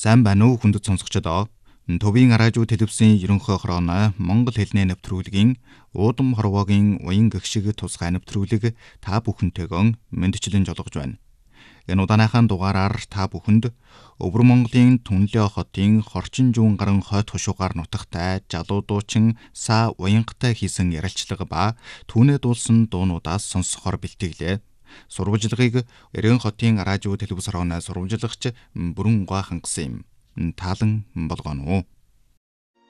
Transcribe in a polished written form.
Сайн байна уу хүндэт сонсогчдоо. Төвийн радио телевизийн ерөнхий хорооны Монгол хэлний нэвтрүүлгийн уудам хорвоогийн уян гэгшиг тусгай нэвтрүүлэг та бүхэнтэйгэн мэндчилэн жолгож байна. Энэ удааныхаа дугаараар та бүхэнд Өвөр Монголын Түнлээ хотын Хорчин Жуун гарын хойд хушуугаар нутагтай залуу дуучин Са Уянгатай хийсэн ярилцлага ба түүнээ дуулсан дуунуудаас сонсохоор бэлтгэлээ. Сурвалжлагыг Эргэн хотын радио телевиз хорооноос сурвалжлагч Бүрэн Угаа хангасан юм. Таалан болгоно уу?